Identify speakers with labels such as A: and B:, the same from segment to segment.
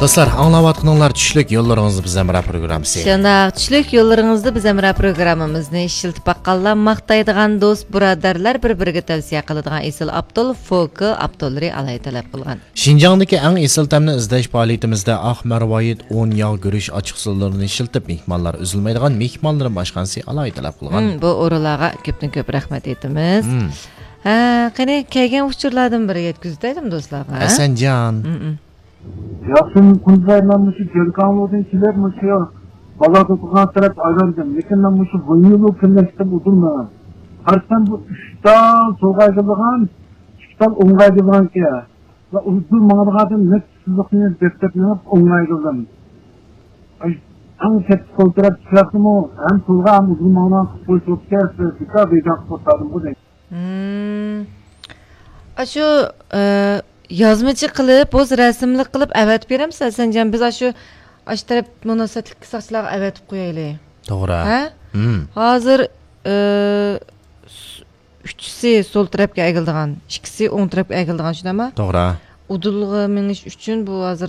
A: Dostlar, anlavatqınlar düşlük yollarınızı biz Emrah programısı.
B: Şandaq, düşlük yollarınızı biz Emrah programımızını işiltip baqqallan maqtaydigan dost buradarlar bir-biriga tavsiya qiladigan Esil Abdul Foki Abdulri alay talab qilgan.
A: Şinjandagi eng esil tamni izlash faoliyatimizda Aq Marvoyit 10 yog' gurish ochiqsizlarini ishiltib mehmonlar uzilmaydigan mehmonlarni boshqansi alay talab qilgan.
B: Bu o'rinlarga ko'pdan-ko'p rahmat aytamiz. Qani kelgan uchurlardan biri yetkizdim do'stlarga.
A: Hasanjon.
C: Yaxşının kunzaylanmışı Gerkanlı'dan kiler mışıyor. Bala tutukan taraf ayrıldım. Lekin ben mışı vanyolu kırlaştım udurma. Karşıdan bu 3'tan soğaycılıgan, 2'tan onğaycılıgan ki. Ve udur mağdırgadım net sızlıkını defterlenip onğaycıldım. Ang tepki kolturak çıkarttım o. Hem tulga hem udur mağdırgan kutbol çok kersi. Dika beycan kurtardım bu denk.
B: Şu yazmacı qilib, o'z rasmli qilib avatib beramiz. Sanjan biz shu taraf munosabatli qisaqchilarga avatib qo'yaylik.
A: To'g'ri.
B: Ha? Hozir uchisi so'l tarafga egildigan, ikkisi o'ng tarafga egildigan shunami?
A: To'g'ri.
B: Udulg'a minish uchun bu hozir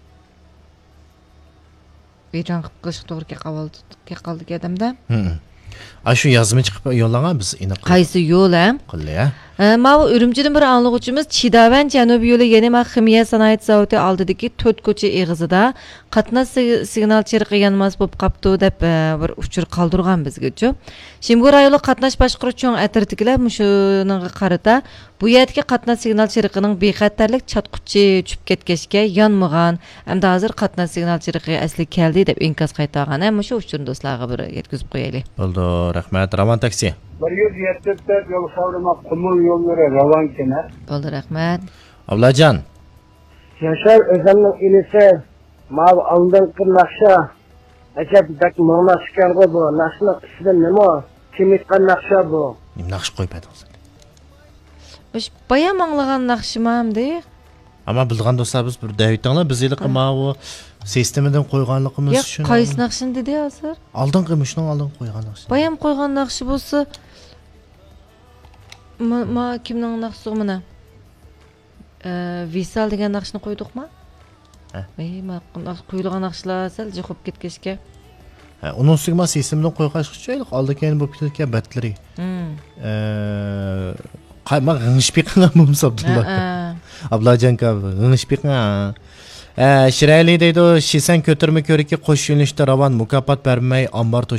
B: bejon qilib qilish to'g'ri qoldi adamda.
A: Shu yozma chiqib yo'llagan biz aniq.
B: Qaysi yo'l ham?
A: Qilya.
B: Mana Ürümchidan bir anlıqçımız Çidavan Janubiy yo'li yana ximiya sanoat zavodi oldidagi 4 ko'cha eg'izida qatnash signal chirqi yanmas bo'lib qapti deb bir uchur qoldirgan bizgacha. Shimgur rayoni qatnash boshqaruvchi atritikilar mushuninga qarata bu yerdagi qatnash signal chirqining bexatarlik chatquchi tushib ketgachga yonmagan, hamda hozir qatnash signal chirqi asli keldi deb inkos qaytargan. Ham shu uchun do'stlarga bir yetkazib qo'yaylik.
A: Bo'ldi, rahmat. Ravon taksi.
C: 174 yol savrama kumul yolları ravan kenar.
B: Bo'ldi, rahmat.
A: Ablajon.
C: Yaşar Özal'ın inisi mavi alından kırnakşa. Acaba bak mağla çıkardı bu. Nakşına kısıdan ne mi? Kim etken nakşa bu?
A: Naqsh qo'ymadingiz.
B: Biz bayan anlagan naqshimam deyik.
A: Ama bilgan do'stlar biz bir davitanglar biz yili qilmagu sistemadan qo'yganligimiz
B: shuni. Yo'q, qaysi naqshin dedi hozir?
A: Oldin qilmishning oldin qo'ygan naqshi.
B: Bayam qo'ygan naqshi bo'lsa ma kimning naqshi mana? Visal degan naqshni qo'ydikmi? Ma qo'yilgan naqshlar sal jiqib ketgachga.
A: Uning ustiga men sistemadan qo'ygash uchun oldin keyin bu ketgan batlari. Qayma g'ingishpiqan bo'lsa Ablajon ka g'ingishpiqan. Shirayli deydi, Shisan ko'tirma ko'rikka qo'sh yo'nalishda ravon mukofot bermay, ombar